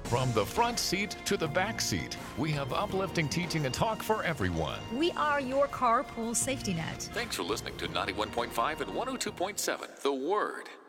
From the front seat to the back seat, we have uplifting teaching and talk for everyone. We are your carpool safety net. Thanks for listening to 91.5 and 102.7 The Word.